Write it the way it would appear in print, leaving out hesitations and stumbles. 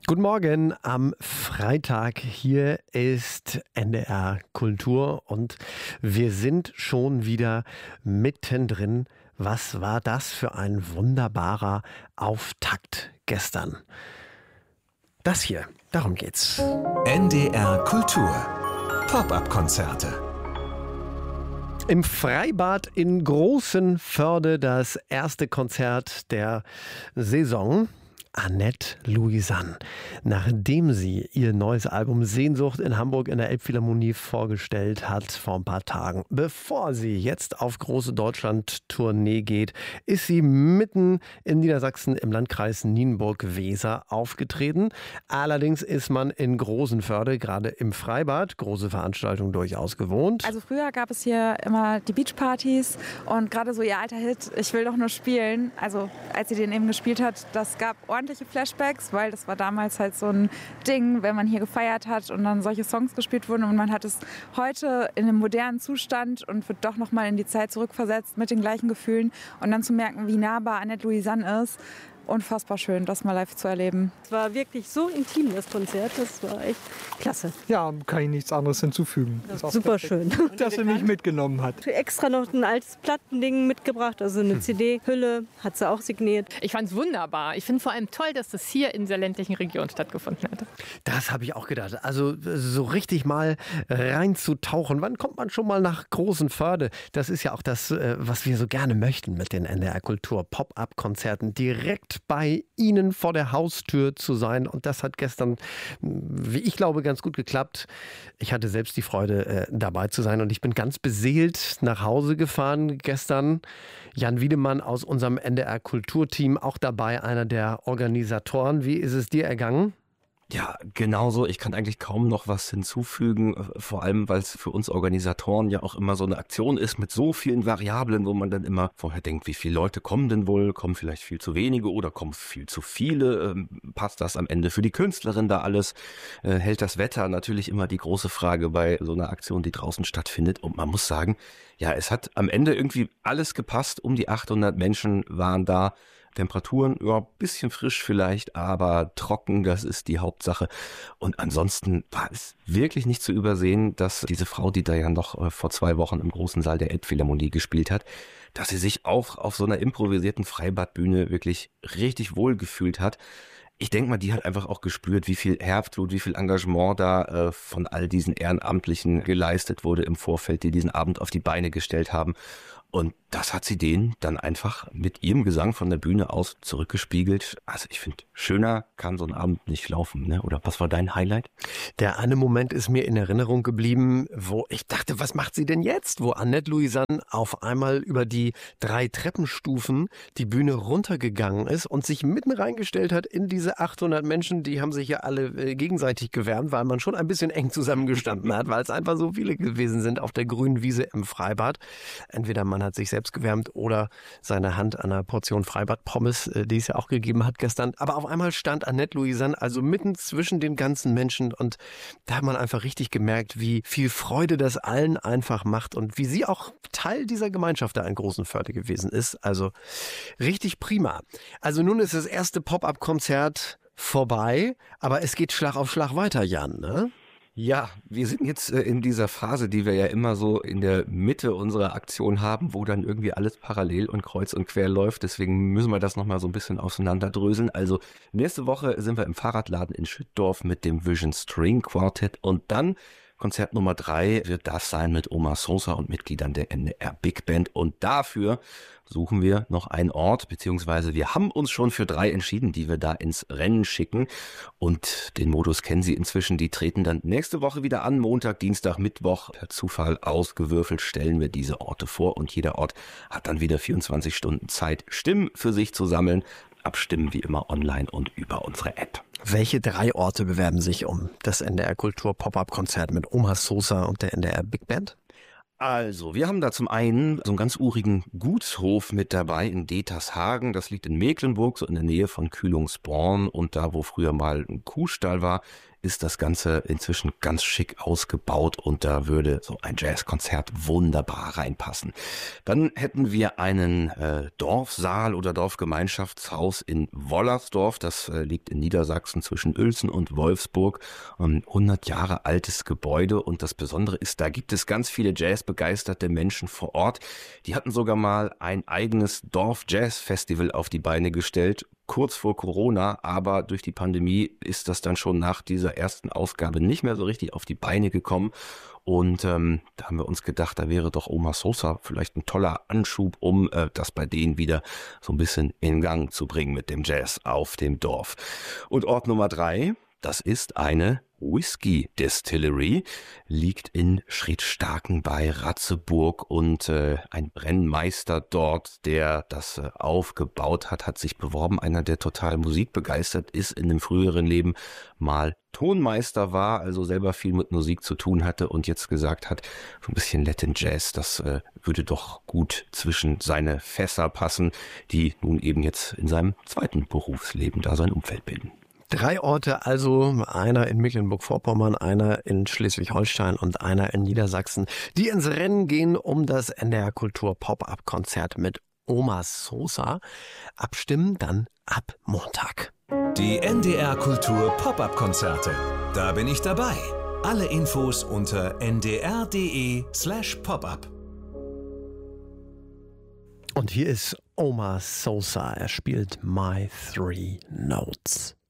Guten Morgen am Freitag. Hier ist NDR Kultur und wir sind schon wieder mittendrin. Was war das für ein wunderbarer Auftakt gestern? Das hier, darum geht's. NDR Kultur. Pop-up-Konzerte. Im Freibad in Großenförde das erste Konzert der Saison. Annette Louisanne. Nachdem sie ihr neues Album Sehnsucht in Hamburg in der Elbphilharmonie vorgestellt hat vor ein paar Tagen, bevor sie jetzt auf große Deutschland-Tournee geht, ist sie mitten in Niedersachsen im Landkreis Nienburg-Weser aufgetreten. Allerdings ist man in Großenförde gerade im Freibad, große Veranstaltungen durchaus gewohnt. Also früher gab es hier immer die Beachpartys und gerade so ihr alter Hit Ich will doch nur spielen, also als sie den eben gespielt hat, das gab ordentliche Flashbacks, weil das war damals halt so ein Ding, wenn man hier gefeiert hat und dann solche Songs gespielt wurden und man hat es heute in einem modernen Zustand und wird doch nochmal in die Zeit zurückversetzt mit den gleichen Gefühlen und dann zu merken, wie nahbar Annette Louisanne ist. Unfassbar schön, das mal live zu erleben. Es war wirklich so intim, das Konzert. Das war echt klasse. Ja, kann ich nichts anderes hinzufügen. Das ist super schön. Dass sie mich mitgenommen hat. Extra noch ein altes Plattending mitgebracht, also eine CD-Hülle, hat sie auch signiert. Ich fand es wunderbar. Ich finde vor allem toll, dass das hier in dieser ländlichen Region stattgefunden hat. Das habe ich auch gedacht. Also so richtig mal reinzutauchen. Wann kommt man schon mal nach Großenförde? Das ist ja auch das, was wir so gerne möchten mit den NDR Kultur Pop-up-Konzerten. Direkt bei Ihnen vor der Haustür zu sein. Und das hat gestern, wie ich glaube, ganz gut geklappt. Ich hatte selbst die Freude, dabei zu sein. Und ich bin ganz beseelt nach Hause gefahren gestern. Jan Wiedemann aus unserem NDR Kulturteam, auch dabei, einer der Organisatoren. Wie ist es dir ergangen? Ja, genauso. Ich kann eigentlich kaum noch was hinzufügen, vor allem, weil es für uns Organisatoren ja auch immer so eine Aktion ist mit so vielen Variablen, wo man dann immer vorher denkt, wie viele Leute kommen denn wohl, kommen vielleicht viel zu wenige oder kommen viel zu viele, passt das am Ende für die Künstlerin da alles, hält das Wetter, natürlich immer die große Frage bei so einer Aktion, die draußen stattfindet, und man muss sagen, ja, es hat am Ende irgendwie alles gepasst, um die 800 Menschen waren da. Temperaturen, ja, bisschen frisch vielleicht, aber trocken, das ist die Hauptsache. Und ansonsten war es wirklich nicht zu übersehen, dass diese Frau, die da ja noch vor 2 Wochen im großen Saal der Elbphilharmonie gespielt hat, dass sie sich auch auf so einer improvisierten Freibadbühne wirklich richtig wohl gefühlt hat. Ich denke mal, die hat einfach auch gespürt, wie viel Herzblut, wie viel Engagement da von all diesen Ehrenamtlichen geleistet wurde im Vorfeld, die diesen Abend auf die Beine gestellt haben. Und das hat sie denen dann einfach mit ihrem Gesang von der Bühne aus zurückgespiegelt. Also ich finde, schöner kann so ein Abend nicht laufen, ne? Oder was war dein Highlight? Der eine Moment ist mir in Erinnerung geblieben, wo ich dachte, was macht sie denn jetzt? Wo Annette Louisanne auf einmal über die 3 Treppenstufen die Bühne runtergegangen ist und sich mitten reingestellt hat in diese 800 Menschen. Die haben sich ja alle gegenseitig gewärmt, weil man schon ein bisschen eng zusammengestanden hat, weil es einfach so viele gewesen sind auf der grünen Wiese im Freibad. Entweder man hat sich selbst gewärmt oder seine Hand an einer Portion Freibad-Pommes, die es ja auch gegeben hat gestern. Aber auf einmal stand Annette Louisanne also mitten zwischen den ganzen Menschen und da hat man einfach richtig gemerkt, wie viel Freude das allen einfach macht und wie sie auch Teil dieser Gemeinschaft da in Großenförde gewesen ist. Also richtig prima. Also nun ist das erste Pop-up-Konzert vorbei, aber es geht Schlag auf Schlag weiter, Jan, ne? Ja, wir sind jetzt in dieser Phase, die wir ja immer so in der Mitte unserer Aktion haben, wo dann irgendwie alles parallel und kreuz und quer läuft. Deswegen müssen wir das nochmal so ein bisschen auseinanderdröseln. Also nächste Woche sind wir im Fahrradladen in Schüttdorf mit dem Vision String Quartet und dann Konzert Nummer 3 wird das sein mit Omar Sosa und Mitgliedern der NDR Big Band. Und dafür suchen wir noch einen Ort, beziehungsweise wir haben uns schon für 3 entschieden, die wir da ins Rennen schicken. Und den Modus kennen Sie inzwischen. Die treten dann nächste Woche wieder an. Montag, Dienstag, Mittwoch. Per Zufall ausgewürfelt stellen wir diese Orte vor. Und jeder Ort hat dann wieder 24 Stunden Zeit, Stimmen für sich zu sammeln. Abstimmen wie immer online und über unsere App. Welche 3 Orte bewerben sich um das NDR Kultur Pop-up-Konzert mit Omar Sosa und der NDR Big Band? Also, wir haben da zum einen so einen ganz urigen Gutshof mit dabei in Detershagen. Das liegt in Mecklenburg, so in der Nähe von Kühlungsborn. Und da, wo früher mal ein Kuhstall war, ist das Ganze inzwischen ganz schick ausgebaut und da würde so ein Jazzkonzert wunderbar reinpassen. Dann hätten wir einen Dorfsaal oder Dorfgemeinschaftshaus in Wollersdorf. Das liegt in Niedersachsen zwischen Uelzen und Wolfsburg. 100 Jahre altes Gebäude und das Besondere ist, da gibt es ganz viele jazzbegeisterte Menschen vor Ort. Die hatten sogar mal ein eigenes Dorf-Jazz-Festival auf die Beine gestellt, kurz vor Corona, aber durch die Pandemie ist das dann schon nach dieser ersten Ausgabe nicht mehr so richtig auf die Beine gekommen. Und da haben wir uns gedacht, da wäre doch Oma Sosa vielleicht ein toller Anschub, um das bei denen wieder so ein bisschen in Gang zu bringen mit dem Jazz auf dem Dorf. Und Ort Nummer 3, das ist eine Whisky Distillery, liegt in Schridstarken bei Ratzeburg und ein Brennmeister dort, der das aufgebaut hat, hat sich beworben. Einer, der total musikbegeistert ist, in dem früheren Leben mal Tonmeister war, also selber viel mit Musik zu tun hatte und jetzt gesagt hat, so ein bisschen Latin Jazz, das würde doch gut zwischen seine Fässer passen, die nun eben jetzt in seinem zweiten Berufsleben da sein Umfeld bilden. 3 Orte, also einer in Mecklenburg-Vorpommern, einer in Schleswig-Holstein und einer in Niedersachsen, die ins Rennen gehen um das NDR Kultur Pop-Up-Konzert mit Oma Sosa. Abstimmen dann ab Montag. Die NDR Kultur Pop-Up-Konzerte. Da bin ich dabei. Alle Infos unter ndr.de/popup. Und hier ist Oma Sosa. Er spielt My Three Notes.